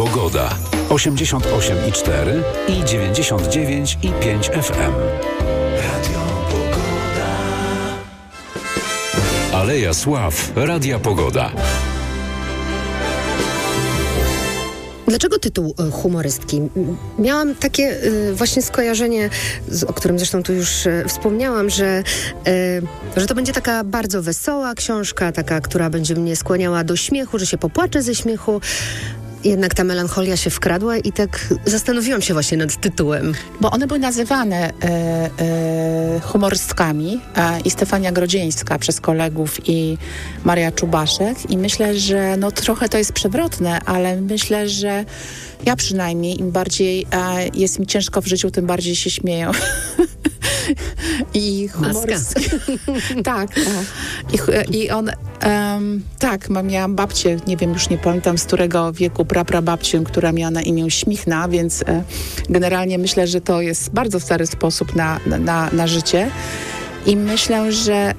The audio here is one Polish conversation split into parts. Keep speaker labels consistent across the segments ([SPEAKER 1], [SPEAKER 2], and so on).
[SPEAKER 1] Pogoda. 88,4 i 99,5 FM. Radio Pogoda. Aleja Sław. Radia Pogoda.
[SPEAKER 2] Dlaczego tytuł humorystki? Miałam takie właśnie skojarzenie, o którym zresztą tu już wspomniałam, że to będzie taka bardzo wesoła książka, taka, która będzie mnie skłaniała do śmiechu, że się popłaczę ze śmiechu. Jednak ta melancholia się wkradła i tak zastanowiłam się właśnie nad tytułem.
[SPEAKER 3] Bo one były nazywane humorystkami i Stefania Grodzieńska przez kolegów i Maria Czubaszek i myślę, że no trochę to jest przewrotne, ale myślę, że ja przynajmniej im bardziej jest mi ciężko w życiu, tym bardziej się śmieję. I humorystki. Tak. I on miałam babcię, nie wiem, już nie pamiętam z którego wieku, praprababcię, która miała na imię Śmichna, więc generalnie myślę, że to jest bardzo stary sposób na życie. I myślę, że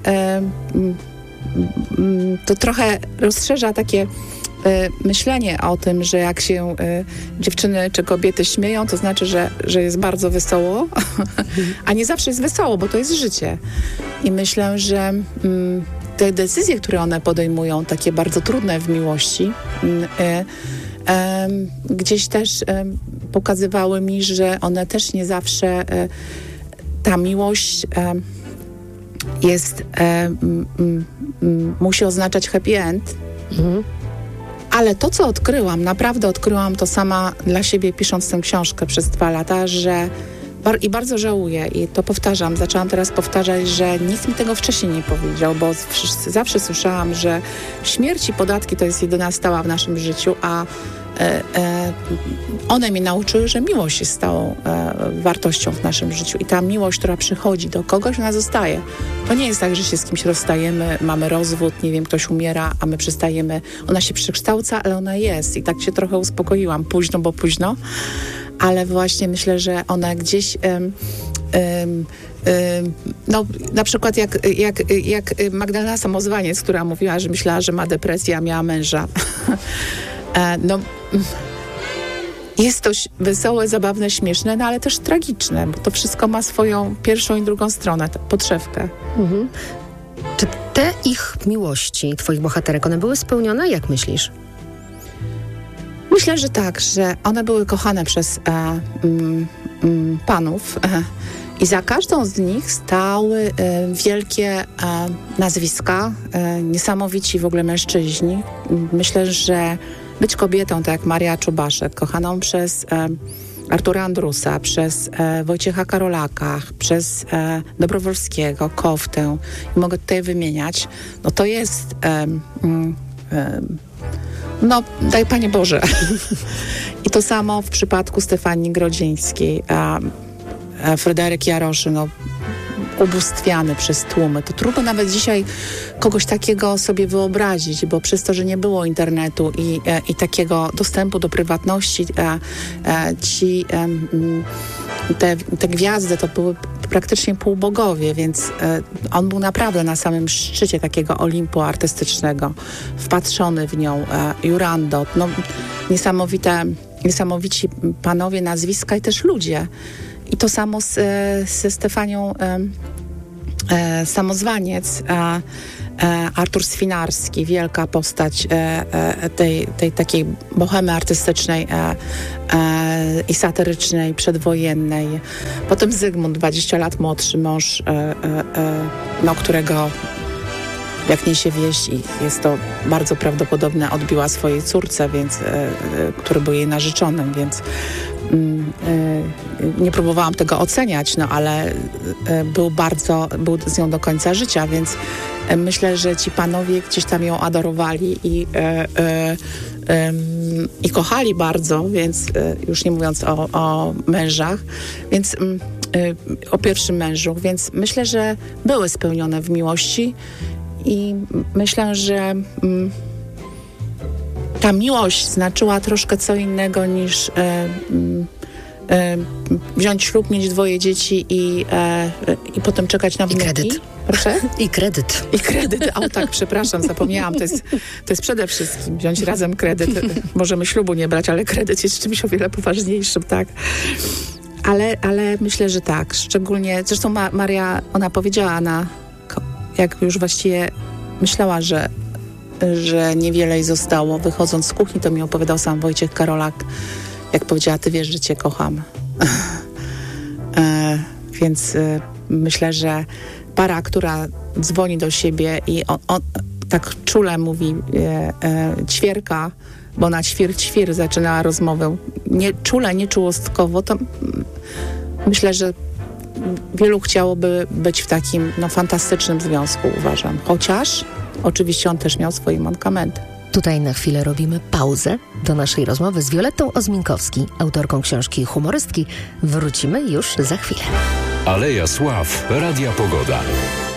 [SPEAKER 3] to trochę rozszerza takie myślenie o tym, że jak się dziewczyny czy kobiety śmieją, to znaczy, że jest bardzo wesoło, a nie zawsze jest wesoło, bo to jest życie. I myślę, że te decyzje, które one podejmują, takie bardzo trudne w miłości, gdzieś też pokazywały mi, że one też nie zawsze ta miłość jest musi oznaczać happy end. Ale to, co odkryłam, naprawdę odkryłam to sama dla siebie, pisząc tę książkę przez 2 lata, że i bardzo żałuję i to powtarzam, zaczęłam teraz powtarzać, że nikt mi tego wcześniej nie powiedział, bo zawsze słyszałam, że śmierć i podatki to jest jedyna stała w naszym życiu, a one mnie nauczyły, że miłość jest stałą wartością w naszym życiu i ta miłość, która przychodzi do kogoś, ona zostaje. To nie jest tak, że się z kimś rozstajemy, mamy rozwód, nie wiem, ktoś umiera, a my przestajemy. Ona się przekształca, ale ona jest i tak się trochę uspokoiłam. Późno, bo późno, ale właśnie myślę, że ona gdzieś no, na przykład jak Magdalena Samozwaniec, która mówiła, że myślała, że ma depresję, a miała męża. No, jest to wesołe, zabawne, śmieszne, no ale też tragiczne, bo to wszystko ma swoją pierwszą i drugą stronę, podszewkę.
[SPEAKER 2] Mhm. Czy te ich miłości, twoich bohaterek, one były spełnione? Jak myślisz?
[SPEAKER 3] Myślę, że tak, że one były kochane przez panów i za każdą z nich stały wielkie nazwiska, niesamowici w ogóle mężczyźni. Myślę, że być kobietą, tak jak Maria Czubaszek, kochaną przez Artura Andrusa, przez Wojciecha Karolaka, przez Dobrowolskiego, Koftę i mogę tutaj wymieniać, no to jest no daj Panie Boże. I to samo w przypadku Stefanii Grodzieńskiej, Fryderyk Jaroszy, no ubóstwiany przez tłumy. To trudno nawet dzisiaj kogoś takiego sobie wyobrazić, bo przez to, że nie było internetu i takiego dostępu do prywatności, te gwiazdy to były praktycznie półbogowie, więc on był naprawdę na samym szczycie takiego Olimpu artystycznego, wpatrzony w nią, Jurandot, no niesamowici panowie, nazwiska i też ludzie. I to samo ze Stefanią Samozwaniec, Artur Swinarski, wielka postać tej takiej bohemy artystycznej i satyrycznej, przedwojennej. Potem Zygmunt, 20 lat młodszy mąż, no, którego jak niesie wieść i jest to bardzo prawdopodobne, odbiła swojej córce, więc, który był jej narzeczonym, więc nie próbowałam tego oceniać, no ale był z nią do końca życia, więc myślę, że ci panowie gdzieś tam ją adorowali i kochali bardzo, więc już nie mówiąc o mężach, więc o pierwszym mężu, więc myślę, że były spełnione w miłości i myślę, że ta miłość znaczyła troszkę co innego niż wziąć ślub, mieć 2 dzieci i potem czekać na wnuki.
[SPEAKER 2] Kredyt.
[SPEAKER 3] Proszę?
[SPEAKER 2] I kredyt.
[SPEAKER 3] I kredyt. O tak, przepraszam, zapomniałam. To jest przede wszystkim wziąć razem kredyt. Możemy ślubu nie brać, ale kredyt jest czymś o wiele poważniejszym, tak. Ale myślę, że tak. Szczególnie, zresztą Maria, ona powiedziała, jak już właściwie myślała, że niewiele jej zostało. Wychodząc z kuchni, to mi opowiadał sam Wojciech Karolak, jak powiedziała, ty wiesz, że cię kocham. Więc myślę, że para, która dzwoni do siebie i on tak czule mówi ćwierka, bo na ćwir zaczynała rozmowę. Nie czule, nie czułostkowo, to myślę, że wielu chciałoby być w takim fantastycznym związku, uważam. Chociaż oczywiście on też miał swoje mankamenty.
[SPEAKER 4] Tutaj na chwilę robimy pauzę do naszej rozmowy z Violettą Ozminkowski, autorką książki Humorystki. Wrócimy już za chwilę.
[SPEAKER 1] Aleja Sław, Radia Pogoda.